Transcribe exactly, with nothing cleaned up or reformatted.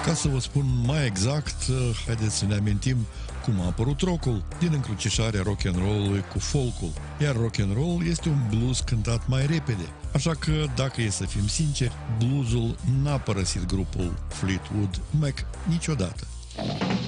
Ca să vă spun mai exact, haideți să ne amintim cum a apărut rock-ul din încrucișarea rock-and-roll-ului cu folkul. Iar rock-and-roll este un blues cântat mai repede. Așa că, dacă e să fim sinceri, bluesul n-a părăsit grupul Fleetwood Mac niciodată.